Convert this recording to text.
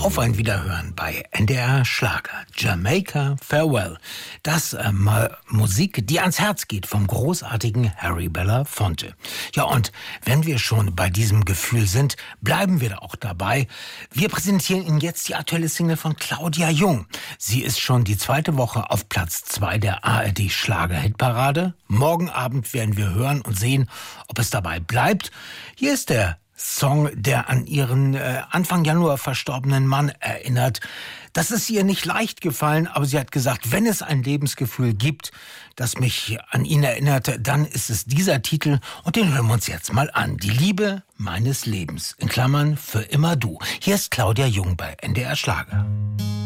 Auf ein Wiederhören bei NDR Schlager. Jamaica Farewell. Das Musik, die ans Herz geht vom großartigen Harry Belafonte. Ja, und wenn wir schon bei diesem Gefühl sind, bleiben wir da auch dabei. Wir präsentieren Ihnen jetzt die aktuelle Single von Claudia Jung. Sie ist schon die zweite Woche auf Platz 2 der ARD Schlager-Hitparade. Morgen Abend werden wir hören und sehen, ob es dabei bleibt. Hier ist der Song, der an ihren Anfang Januar verstorbenen Mann erinnert. Das ist ihr nicht leicht gefallen, aber sie hat gesagt, wenn es ein Lebensgefühl gibt, das mich an ihn erinnerte, dann ist es dieser Titel und den hören wir uns jetzt mal an. Die Liebe meines Lebens, in Klammern für immer du. Hier ist Claudia Jung bei NDR Schlager.